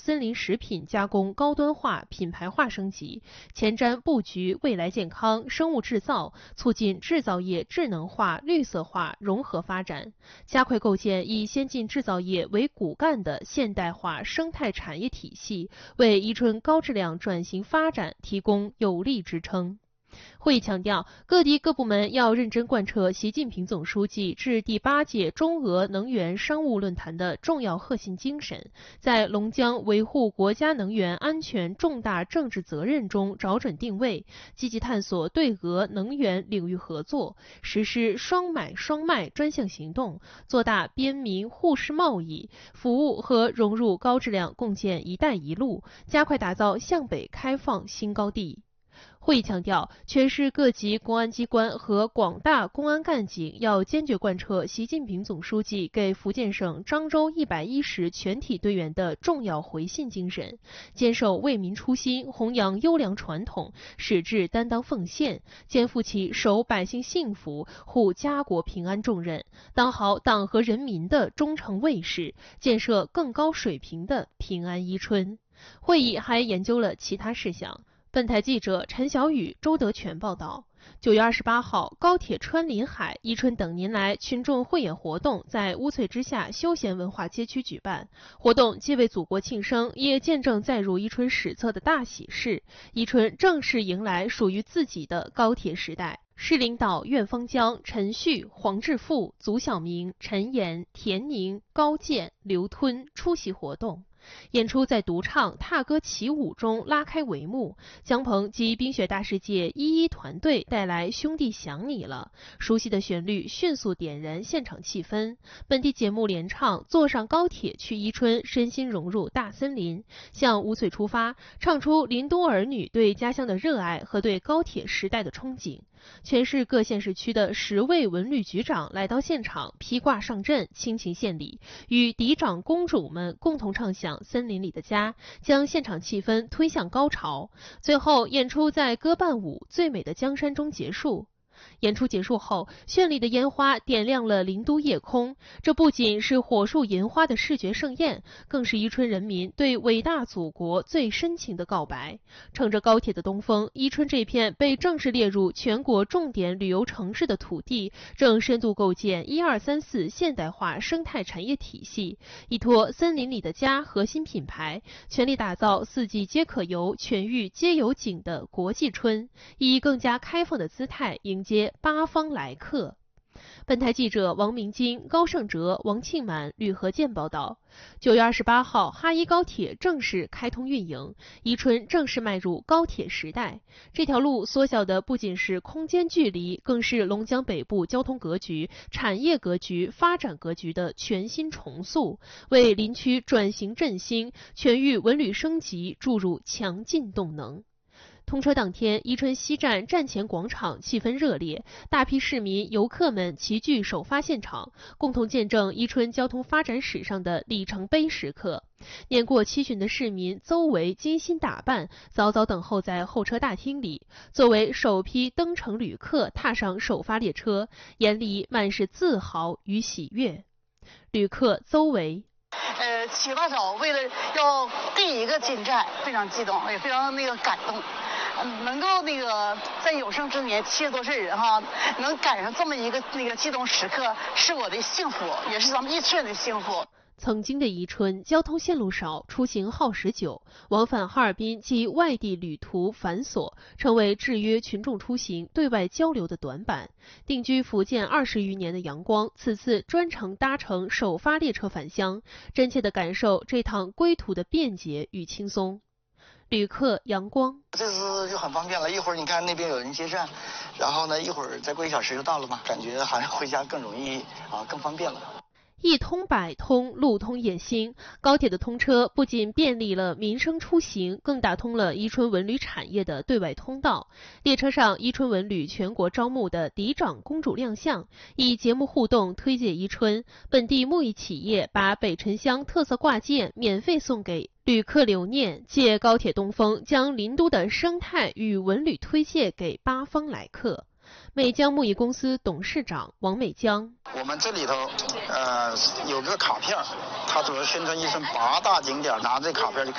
森林食品加工高端化、品牌化升级，前瞻布局未来健康、生物制造，促进制造业智能化、绿色化融合发展，加快构建以先进制造业为骨干的现代化生态产业体系，为宜春高质量转型发展提供有力支撑。会议强调，各地各部门要认真贯彻习近平总书记致第8届中俄能源商务论坛的重要核心精神，在龙江维护国家能源安全重大政治责任中找准定位，积极探索对俄能源领域合作，实施双买双卖专项行动，做大边民互市贸易，服务和融入高质量共建“一带一路”，加快打造向北开放新高地。会议强调，全市各级公安机关和广大公安干警要坚决贯彻习近平总书记给福建省漳州110全体队员的重要回信精神，坚守为民初心，弘扬优良传统，矢志担当奉献，肩负起守百姓幸福、护家国平安重任，当好党和人民的忠诚卫士，建设更高水平的平安宜春。会议还研究了其他事项。本台记者陈小雨、周德全报道。9月28号，高铁穿林海、宜春等年来群众汇演活动在乌翠之下休闲文化街区举办。活动既为祖国庆生，也见证载入宜春史册的大喜事。宜春正式迎来属于自己的高铁时代。市领导苑方江、陈旭、黄志富、祖晓明、陈岩、田宁、高健、刘吞出席活动。演出在独唱、踏歌起舞中拉开帷幕，姜鹏及冰雪大世界11团队带来《兄弟想你了》，熟悉的旋律迅速点燃现场气氛。本地节目联唱《坐上高铁去宜春》，身心融入大森林，向乌翠出发，唱出林都儿女对家乡的热爱和对高铁时代的憧憬。全市各县市区的10位文旅局长来到现场，披挂上阵，倾情献礼，与嫡长公主们共同唱响森林里的家，将现场气氛推向高潮。最后，演出在歌伴舞《最美的江山》中结束。演出结束后，绚丽的烟花点亮了林都夜空。这不仅是火树银花的视觉盛宴，更是宜春人民对伟大祖国最深情的告白。乘着高铁的东风，宜春这片被正式列入全国重点旅游城市的土地，正深度构建1234现代化生态产业体系，依托森林里的家核心品牌，全力打造4季皆可游、全域皆有景的国际春，以更加开放的姿态迎接八方来客。本台记者王明金、高胜哲、王庆满、吕和建报道。9月28号，哈宜高铁正式开通运营，宜春正式迈入高铁时代。这条路缩小的不仅是空间距离，更是龙江北部交通格局、产业格局、发展格局的全新重塑，为林区转型振兴、全域文旅升级注入强劲动能。通车当天，宜春西站站前广场气氛热烈，大批市民、游客们齐聚首发现场，共同见证宜春交通发展史上的里程碑时刻。年过七旬的市民邹维精心打扮，早早等候在候车大厅里。作为首批登城旅客踏上首发列车，眼里满是自豪与喜悦。旅客邹维。 起大早为了要第一个进站，非常激动，也非常感动。能够在有生之年70多岁人哈，能赶上这么一个激动时刻，是我的幸福，也是咱们宜春人的幸福。 曾经的宜春交通线路少，出行耗时久，往返哈尔滨及外地旅途繁琐，成为制约群众出行、对外交流的短板。定居福建20余年的杨光，此次专程搭乘首发列车返乡，真切地感受这趟归途的便捷与轻松。旅客杨光， 这次就很方便了，一会儿你看那边有人接站，然后呢一会儿再过1小时就到了嘛，感觉好像回家更容易更方便了。 一通百通，路通野心。高铁的通车不仅便利了民生出行，更打通了宜春文旅产业的对外通道。列车上，宜春文旅全国招募的嫡长公主亮相，以节目互动推介宜春。本地木艺企业把北沉香特色挂件免费送给旅客留念，借高铁东风，将林都的生态与文旅推介给八方来客。美江木艺公司董事长王美江， 我们这里头有个卡片，它主要宣传宜春8大景点，拿这卡片就